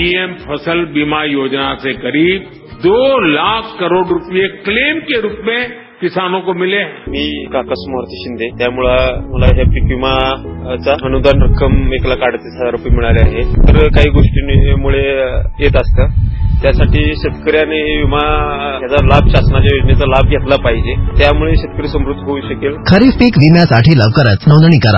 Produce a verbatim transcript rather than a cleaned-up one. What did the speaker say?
PM फसल बीमा योजना से करीब दो लाख करोड़ रुपये क्लेम के रूप में किसानों को मिले। मी काकास मारुती शिंदे, त्यामुळं मला ह्या पीक विमाचा अनुदान रक्कम एक लाख अडतीस हजार रुपये मिळाले आहे. तर काही गोष्टींमुळे येत असतं, त्यासाठी शेतकऱ्याने विमा याचा लाभ, शासनाच्या योजनेचा लाभ घेतला पाहिजे. त्यामुळे शेतकरी समृद्ध होऊ शकेल. खरीप पीक विम्यासाठी लवकरच नोंदणी करा.